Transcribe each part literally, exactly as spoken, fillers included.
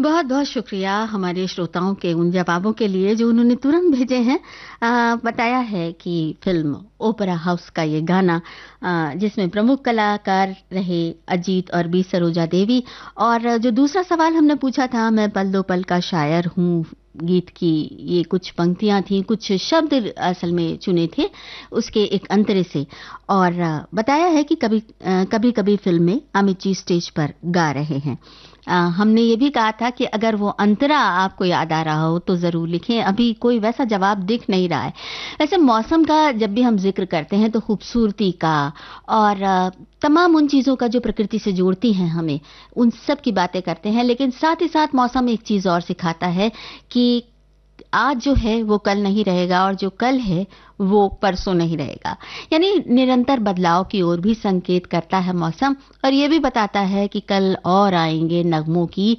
बहुत-बहुत शुक्रिया हमारे श्रोताओं के उन जवाबों के लिए जो उन्होंने तुरंत भेजे हैं। अ, बताया है कि फ़िल्म ओपेरा हाउस का ये गाना अ, जिसमें प्रमुख कलाकार रहे अजीत और बी सरोजा देवी, और जो दूसरा सवाल हमने पूछा था, मैं पल दो पल का शायर हूँ, गीत की ये कुछ पंक्तियाँ थीं, कुछ शब्द असल में चुने थे उसके एक अंतरे से, और अ, बताया है कि कभी अ, कभी-कभी फ़िल्म में अमित जी स्टेज पर गा रहे हैं। अ, हमने ये भी कहा था कि अगर वो अंतरा आपको याद आ रहा हो तो ज़रूर लिखें, अभी कोई वैसा जवाब दिख नहीं रहा है। वैसे मौसम का जब भी हम ज़िक्र करते हैं तो खूबसूरती का और अ, तमाम उन चीज़ों का जो प्रकृति से जोड़ती हैं हमें, उन सब की बातें करते हैं, लेकिन साथ ही साथ मौसम एक चीज़ और सिखाता है कि आज जो है वो कल नहीं रहेगा और जो कल है वो परसों नहीं रहेगा। यानी निरंतर बदलाव की ओर भी संकेत करता है मौसम, और ये भी बताता है कि कल और आएँगे नगमों की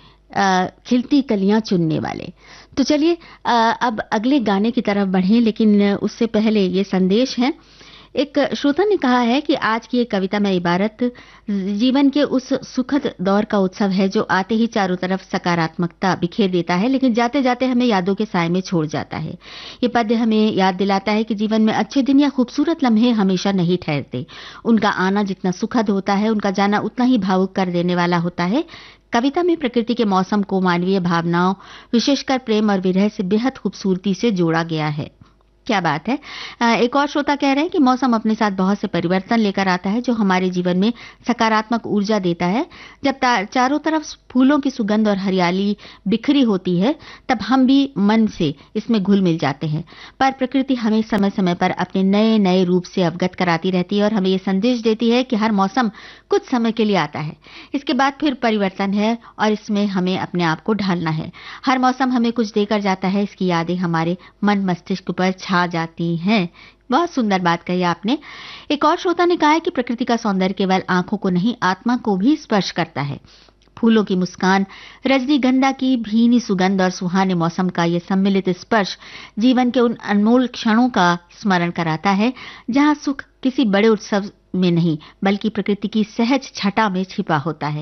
अ, खिलती कलियां चुनने वाले। तो चलिए अ, अब अगले गाने की तरफ बढ़ें, लेकिन उससे पहले ये संदेश है। एक श्रोता ने कहा है कि आज की ये कविता में इबारत जीवन के उस सुखद दौर का उत्सव है जो आते ही चारों तरफ सकारात्मकता बिखेर देता है, लेकिन जाते जाते हमें यादों के साए में छोड़ जाता है। ये पद्य हमें याद दिलाता है कि जीवन में अच्छे दिन या खूबसूरत लम्हे हमेशा नहीं ठहरते। उनका आना जितना सुखद होता है, उनका जाना उतना ही भावुक कर देने वाला होता है। कविता में प्रकृति के मौसम को मानवीय भावनाओं, विशेषकर प्रेम और विरह से बेहद खूबसूरती से जोड़ा गया है। क्या बात है। अ, एक और श्रोता कह रहे हैं कि मौसम अपने साथ बहुत से परिवर्तन लेकर आता है जो हमारे जीवन में सकारात्मक ऊर्जा देता है। जब ता- चारों तरफ फूलों की सुगंध और हरियाली बिखरी होती है, तब हम भी मन से इसमें घुल मिल जाते हैं। पर प्रकृति हमें समय समय पर अपने नए नए रूप से अवगत कराती रहती है और हमें ये संदेश देती है कि हर मौसम कुछ समय के लिए आता है, इसके बाद फिर परिवर्तन है और इसमें हमें अपने आप को ढालना है। हर मौसम हमें कुछ देकर जाता है, इसकी यादें हमारे मन मस्तिष्क पर छा जाती हैं। बहुत सुंदर बात कही आपने। एक और श्रोता ने कहा है कि प्रकृति का सौंदर्य केवल आंखों को नहीं, आत्मा को भी स्पर्श करता है। फूलों की मुस्कान, रजनीगंधा की भीनी सुगंध और सुहाने मौसम का यह सम्मिलित स्पर्श जीवन के उन अनमोल क्षणों का स्मरण कराता है जहां सुख किसी बड़े उत्सव में नहीं बल्कि प्रकृति की सहज छटा में छिपा होता है।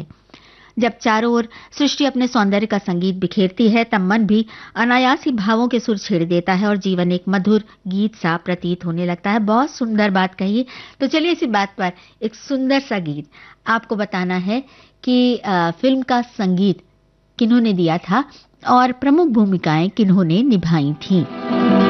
जब चारों ओर सृष्टि अपने सौंदर्य का संगीत बिखेरती है, तब मन भी अनायास ही भावों के सुर छेड़ देता है और जीवन एक मधुर गीत सा प्रतीत होने लगता है। बहुत सुंदर बात कही। तो चलिए इसी बात पर एक सुंदर सा गीत आपको बताना है कि अ, फिल्म का संगीत किन्होंने दिया था और प्रमुख भूमिकाएं किन्होंने निभाई थीं।